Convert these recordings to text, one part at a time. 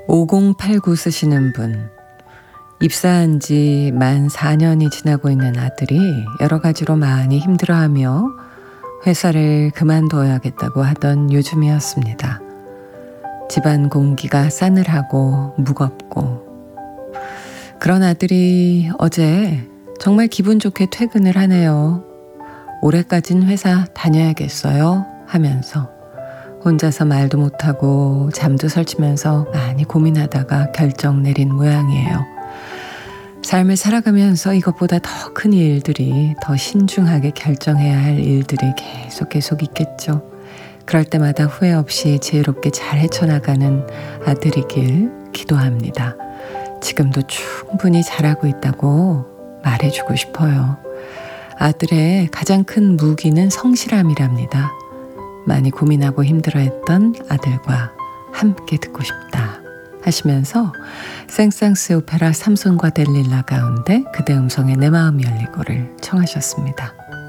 5089 쓰시는 분, 입사한 지 만 4년이 지나고 있는 아들이 여러 가지로 많이 힘들어하며 회사를 그만둬야겠다고 하던 요즘이었습니다. 집안 공기가 싸늘하고 무겁고, 그런 아들이 어제 정말 기분 좋게 퇴근을 하네요. 올해까진 회사 다녀야겠어요 하면서 혼자서 말도 못하고 잠도 설치면서 많이 고민하다가 결정 내린 모양이에요. 삶을 살아가면서 이것보다 더 큰 일들이, 더 신중하게 결정해야 할 일들이 계속 있겠죠. 그럴 때마다 후회 없이 지혜롭게 잘 헤쳐나가는 아들이길 기도합니다. 지금도 충분히 잘하고 있다고 말해주고 싶어요. 아들의 가장 큰 무기는 성실함이랍니다. 많이 고민하고 힘들어했던 아들과 함께 듣고 싶다 하시면서 생상스 오페라 삼손과 델릴라 가운데 그대 음성의 내 마음 열리고를 청하셨습니다.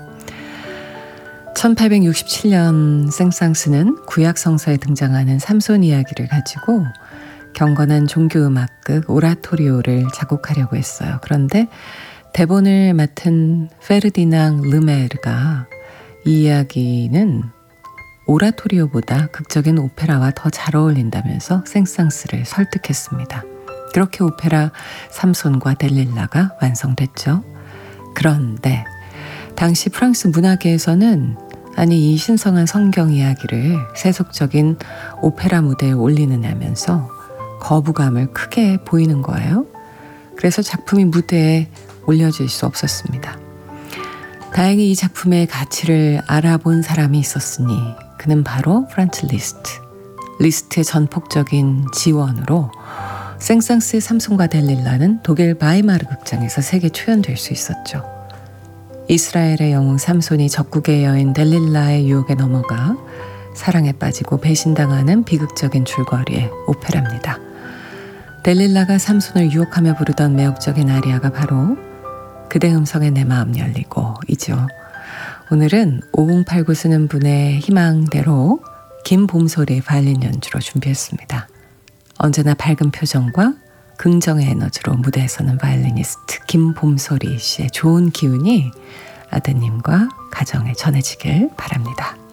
1867년 생상스는 구약 성서에 등장하는 삼손 이야기를 가지고 경건한 종교음악극 오라토리오를 작곡하려고 했어요. 그런데 대본을 맡은 페르디낭 르메르가 이 이야기는 오라토리오보다 극적인 오페라와 더 잘 어울린다면서 생상스를 설득했습니다. 그렇게 오페라 삼손과 델릴라가 완성됐죠. 그런데 당시 프랑스 문화계에서는 이 신성한 성경 이야기를 세속적인 오페라 무대에 올리느냐면서 거부감을 크게 보이는 거예요. 그래서 작품이 무대에 올려질 수 없었습니다. 다행히 이 작품의 가치를 알아본 사람이 있었으니 그는 바로 프란츠 리스트. 리스트의 전폭적인 지원으로 생상스의 삼손과 델릴라는 독일 바이마르 극장에서 세계 초연될 수 있었죠. 이스라엘의 영웅 삼손이 적국의 여인 델릴라의 유혹에 넘어가 사랑에 빠지고 배신당하는 비극적인 줄거리의 오페라입니다. 델릴라가 삼손을 유혹하며 부르던 매혹적인 아리아가 바로 그대 음성의 내 마음 열리고 이죠. 오늘은 5089 쓰는 분의 희망대로 김봄소리의 바이올린 연주로 준비했습니다. 언제나 밝은 표정과 긍정의 에너지로 무대에 서는 바이올리니스트 김봄소리 씨의 좋은 기운이 아드님과 가정에 전해지길 바랍니다.